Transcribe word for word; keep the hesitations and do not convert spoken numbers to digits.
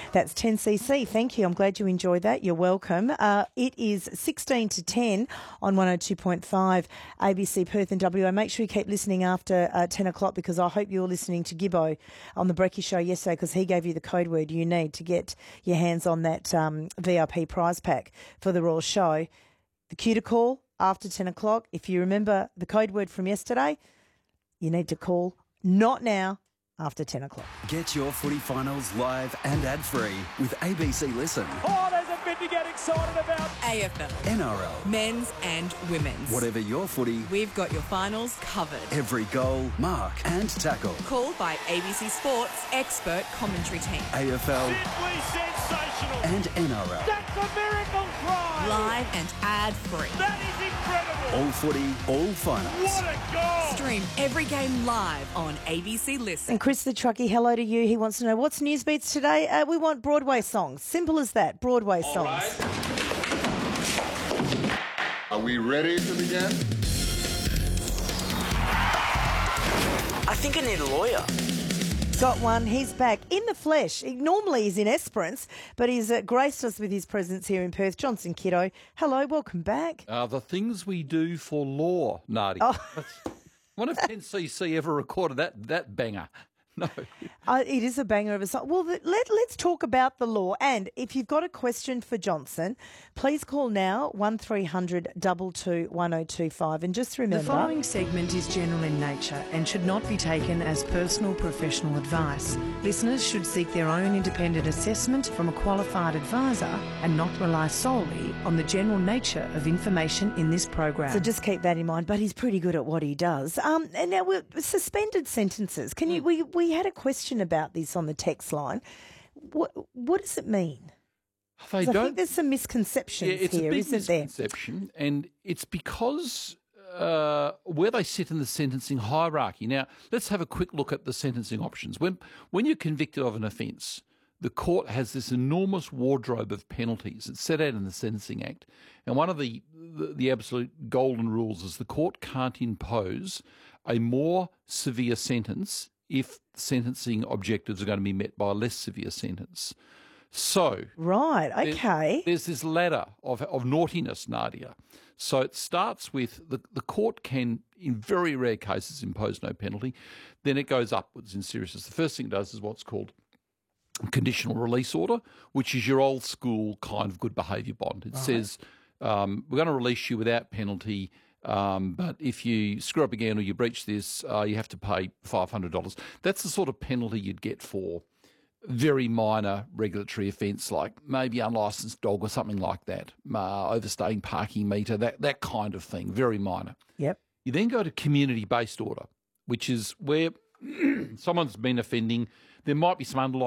That's ten C C. Thank you. I'm glad you enjoyed that. You're welcome. Uh, it is sixteen to ten on one oh two point five A B C Perth and W A. Make sure you keep listening after uh, ten o'clock, because I hope you're listening to Gibbo on the Brekkie Show yesterday, because he gave you the code word you need to get your hands on that um, V I P prize pack for the Royal Show. The cue to call after ten o'clock. If you remember the code word from yesterday, you need to call not now, after ten o'clock. Get your footy finals live and ad-free with A B C Listen. Oh, there's a bit to get excited about. A F L. N R L. Men's and women's. Whatever your footy, We've got your finals covered. every goal, mark and tackle. Called by A B C Sports expert commentary team. A F L Simply sensational. and N R L. That's a miracle try. Live and ad-free. That is incredible. All footy, all finals. What a goal. Stream every game live on A B C Listen. And Chris the Truckie, hello to you. He wants to know, what's Newsbeats today? Uh, we want Broadway songs. Simple as that. Broadway songs. Right. Are we ready to begin? I think I need a lawyer. Got one. He's back in the flesh. He, normally he's in Esperance, but he's uh, graced us with his presence here in Perth. Johnson Kiddo, hello, welcome back. Uh, the things we do for law, Nadia. Oh. One of ten C C ever recorded that that banger. No. Uh, it is a banger of a song. Well, let, let's talk about the law. And if you've got a question for Johnson, please call now, one three hundred two two one oh two five. And just remember... The following segment is general in nature and should not be taken as personal professional advice. Listeners should seek their own independent assessment from a qualified advisor and not rely solely on the general nature of information in this program. So just keep that in mind. But he's pretty good at what he does. Um, and now, we're, suspended sentences. Can you... We, we had a question about this on the text line. What what does it mean? They I don't. think there's some misconceptions yeah, it's here, a big isn't there? misconception, and it's because uh, where they sit in the sentencing hierarchy. Now, let's have a quick look at the sentencing options. When when you're convicted of an offence, the court has this enormous wardrobe of penalties. It's set out in the Sentencing Act, and one of the the, the absolute golden rules is the court can't impose a more severe sentence if sentencing objectives are going to be met by a less severe sentence. So... Right, okay. There, there's this ladder of, of naughtiness, Nadia. So it starts with the, the court can, in very rare cases, impose no penalty. Then it goes upwards in seriousness. The first thing it does is what's called a conditional release order, which is your old school kind of good behaviour bond. It right. says, um, we're going to release you without penalty, Um, but if you screw up again or you breach this, uh, you have to pay five hundred dollars. That's the sort of penalty you'd get for very minor regulatory offence, like maybe unlicensed dog or something like that, uh, overstaying parking meter, that, that kind of thing, very minor. Yep. You then go to community-based order, which is where someone's been offending. There might be some underlying